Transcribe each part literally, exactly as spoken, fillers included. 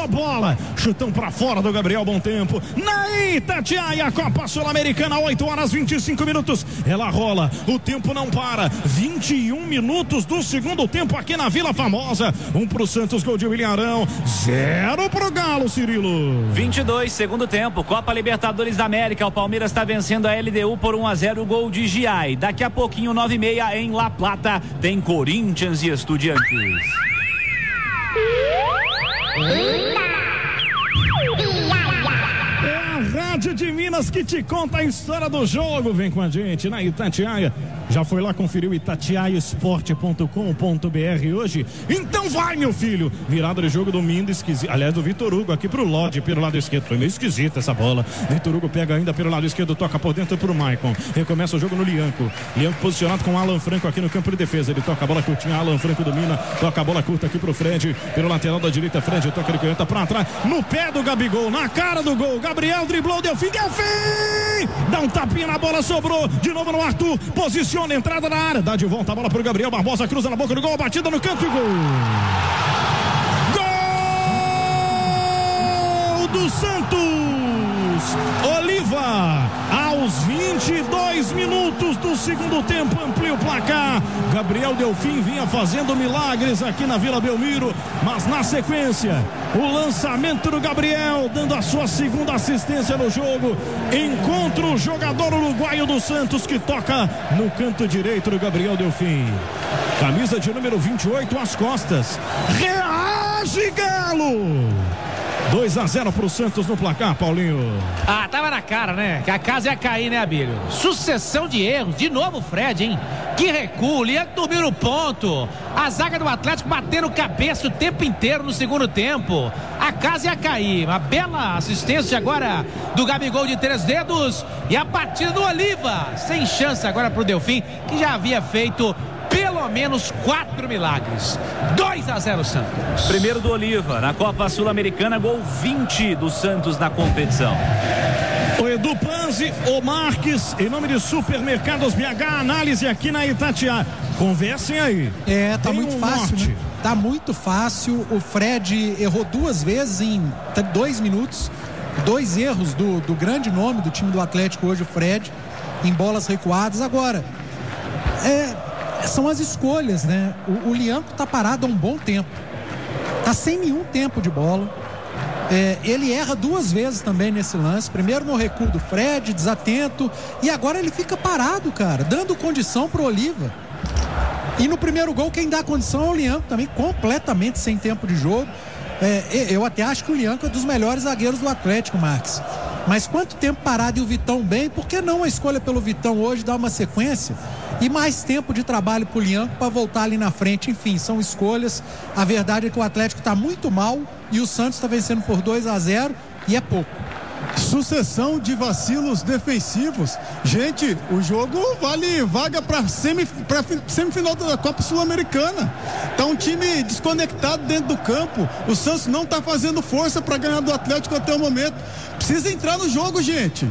a bola, chutão pra fora do Gabriel, bom tempo. Na Itatiaia, Copa Sul-Americana, oito horas e vinte e cinco minutos. Ela rola, o tempo não para. vinte e um minutos do segundo tempo aqui na Vila Famosa. Um pro Santos, gol de William Arão. Zero pro Galo, Cirilo. vinte e dois, segundo tempo. Copa Libertadores da América. O Palmeiras está vencendo a L D U por um a zero, gol de Giai. Daqui a pouquinho, nove e meia, em La Plata, tem Corinthians e Estudiantes. É a Rádio de Minas que te conta a história do jogo. Vem com a gente na Itatiaia. Já foi lá, conferiu itatiaia esporte ponto com ponto b r hoje? Então vai, meu filho. Virada de jogo do Mindo, esquisito. Aliás, do Vitor Hugo aqui pro Lodge, pelo lado esquerdo. Foi meio esquisita essa bola. Vitor Hugo pega ainda pelo lado esquerdo, toca por dentro pro Maicon. Recomeça o jogo no Lianco. Lianco posicionado com Alan Franco aqui no campo de defesa. Ele toca a bola curtinha, Alan Franco domina. Toca a bola curta aqui pro Fred. Pelo lateral da direita, Fred toca de canhota pra trás. No pé do Gabigol, na cara do gol. Gabriel driblou, deu fim, deu fim! Dá um tapinha na bola, sobrou. De novo no Arthur. Posiciona a entrada na área. Dá de volta a bola pro Gabriel Barbosa. Cruza na boca do gol. Batida no canto e gol. Gol do Santos. Oliva, aos vinte e dois minutos do segundo tempo, amplia o placar. Gabriel Delfim vinha fazendo milagres aqui na Vila Belmiro, mas na sequência, o lançamento do Gabriel, dando a sua segunda assistência no jogo, encontra o jogador uruguaio do Santos, que toca no canto direito do Gabriel Delfim. Camisa de número vinte e oito às costas. Reage, Galo! dois a zero pro Santos no placar, Paulinho. Ah, tava na cara, né? Que a casa ia cair, né, Abílio? Sucessão de erros. De novo o Fred, hein? Que recuo. Lian dormiu no ponto. A zaga do Atlético batendo cabeça o tempo inteiro no segundo tempo. A casa ia cair. Uma bela assistência agora do Gabigol de três dedos. E a batida do Oliva. Sem chance agora pro Delfim, que já havia feito pelo menos quatro milagres. dois a zero Santos. Primeiro do Oliva na Copa Sul-Americana, gol vinte do Santos na competição. O Edu Panzi, o Marques, em nome de Supermercados B H, análise aqui na Itatiaia. Conversem aí. É, tá Tem muito um fácil, norte. né? Tá muito fácil. O Fred errou duas vezes em dois minutos. Dois erros do, do grande nome do time do Atlético hoje, o Fred, em bolas recuadas. Agora, é... são as escolhas, né? O, o Lianco tá parado há um bom tempo. Tá sem nenhum tempo de bola. É, ele erra duas vezes também nesse lance. Primeiro no recuo do Fred, desatento. E agora ele fica parado, cara, dando condição pro Oliva. E no primeiro gol, quem dá condição é o Lianco, também completamente sem tempo de jogo. É, eu até acho que o Lianco é dos melhores zagueiros do Atlético, Marques. Mas quanto tempo parado e o Vitão bem, por que não a escolha pelo Vitão hoje dar uma sequência e mais tempo de trabalho pro Lianco para voltar ali na frente? Enfim, são escolhas. A verdade é que o Atlético tá muito mal e o Santos tá vencendo por dois a zero e é pouco. Sucessão de vacilos defensivos. Gente, o jogo vale vaga para semif semifinal da Copa Sul-Americana. Tá um time desconectado dentro do campo. O Santos não tá fazendo força para ganhar do Atlético até o momento. Precisa entrar no jogo, gente.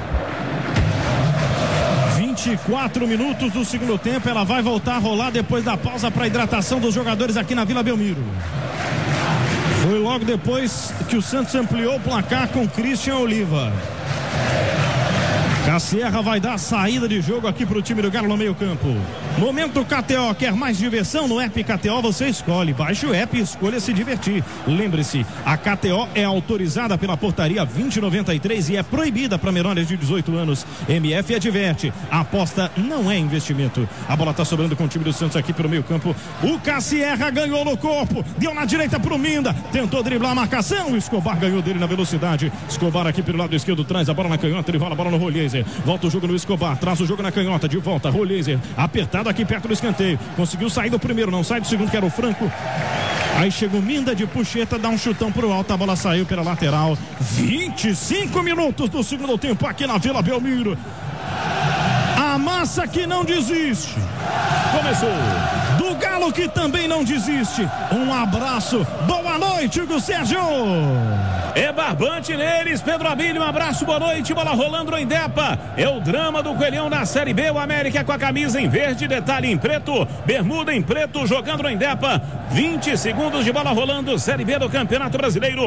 vinte e quatro minutos do segundo tempo. Ela vai voltar a rolar depois da pausa para hidratação dos jogadores aqui na Vila Belmiro. Foi logo depois que o Santos ampliou o placar com Christian Oliva. Cassierra vai dar a saída de jogo aqui pro time do Galo no meio campo. Momento K T O, quer mais diversão? No app K T O você escolhe. Baixe o app e escolha se divertir. Lembre-se, a K T O é autorizada pela portaria vinte noventa e três e é proibida para menores de dezoito anos. M F adverte, a aposta não é investimento. A bola tá sobrando com o time do Santos aqui pelo meio campo. O Cassierra ganhou no corpo, deu na direita pro Minda, tentou driblar a marcação, o Escobar ganhou dele na velocidade. Escobar aqui pelo lado esquerdo, traz a bola na canhota, ele rola a bola no Rolhezer. Volta o jogo no Escobar, traz o jogo na canhota, de volta, Rolhezer, apertado aqui perto do escanteio, conseguiu sair do primeiro, não sai do segundo, que era o Franco. Aí chega o Minda de puxeta, dá um chutão pro alto, a bola saiu pela lateral. vinte e cinco minutos do segundo tempo aqui na Vila Belmiro. A massa que não desiste. Começou. Do Galo que também não desiste. Um abraço. Boa noite, Hugo Sérgio. É barbante neles, Pedro Abílio, um abraço, boa noite, bola rolando no Indepa, é o drama do Coelhão na Série B, o América com a camisa em verde, detalhe em preto, bermuda em preto, jogando no Indepa, vinte segundos de bola rolando, Série B do Campeonato Brasileiro.